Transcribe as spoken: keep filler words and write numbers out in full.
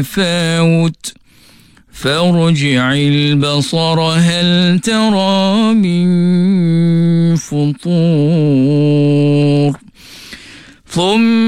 تفاوت فارجع البصر هل ترى من فطور ثم